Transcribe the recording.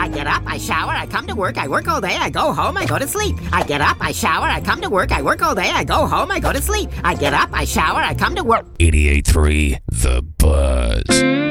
I get up, I shower, I come to work, I work all day, I go home, I go to sleep. I get up, I shower, I come to work, I work all day, I go home, I go to sleep. I get up, I shower, I come to work. 88.3 The Buzz.